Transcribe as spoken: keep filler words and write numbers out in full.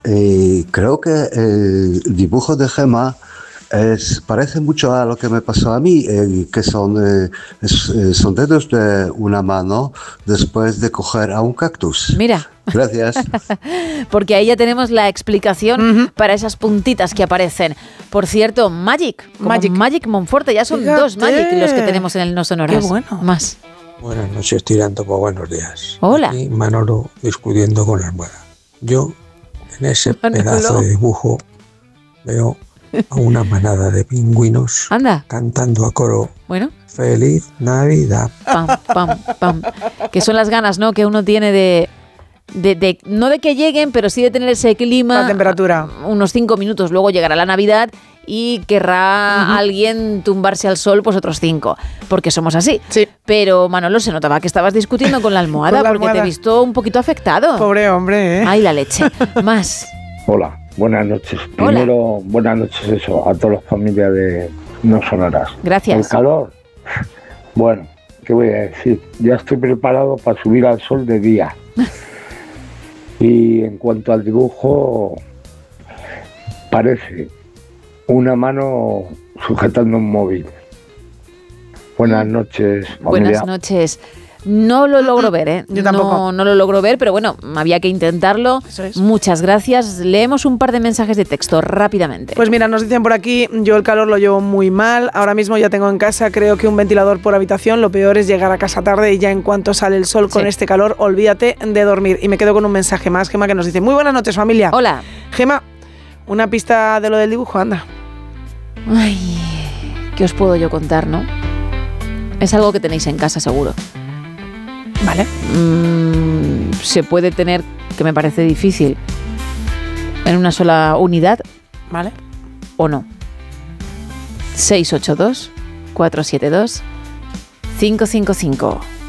Eh, creo que el dibujo de Gema es, parece mucho a lo que me pasó a mí, eh, que son, eh, es, eh, son dedos de una mano después de coger a un cactus. Mira. Gracias. Porque ahí ya tenemos la explicación uh-huh. para esas puntitas que aparecen. Por cierto, Magic, Magic, Magic Monforte, ya son Fíjate. dos Magic los que tenemos en el No Sonoras. Qué bueno. Más. Buenas noches, tirando por buenos días. Hola. Aquí Manolo discutiendo con la almohada. Yo, en ese Manolo. pedazo de dibujo, veo a una manada de pingüinos Anda. cantando a coro. Bueno. Feliz Navidad. Pam, pam, pam. Que son las ganas, ¿no?, que uno tiene de... De, de, no de que lleguen, pero sí de tener ese clima. La temperatura. Unos cinco minutos. Luego llegará la Navidad y querrá uh-huh. alguien tumbarse al sol, pues otros cinco. Porque somos así. Sí. Pero, Manolo, se notaba que estabas discutiendo con la almohada con la porque almohada. Te he visto un poquito afectado. Pobre hombre, ¿eh? Ay, la leche. Más. Hola, buenas noches. Primero, Hola. buenas noches eso, a todas las familias de No Sonoras. Gracias. El calor. Bueno, ¿qué voy a decir? Ya estoy preparado para subir al sol de día. Y en cuanto al dibujo, parece una mano sujetando un móvil. Buenas noches, familia. Buenas noches. No lo logro ver, ¿eh? Yo tampoco. No, no lo logro ver, pero bueno, había que intentarlo. Eso es. Muchas gracias. Leemos un par de mensajes de texto rápidamente. Pues mira, nos dicen por aquí, yo el calor lo llevo muy mal. Ahora mismo ya tengo en casa, creo que un ventilador por habitación. Lo peor es llegar a casa tarde y ya en cuanto sale el sol con sí. este calor, olvídate de dormir. Y me quedo con un mensaje más, Gema, que nos dice, muy buenas noches, familia. Hola. Gema, una pista de lo del dibujo, anda. Ay, ¿qué os puedo yo contar, no? Es algo que tenéis en casa, seguro. Vale. Mm, se puede tener, que me parece difícil, en una sola unidad. Vale. ¿O no? seis ocho dos, cuatro siete dos, cinco cinco cinco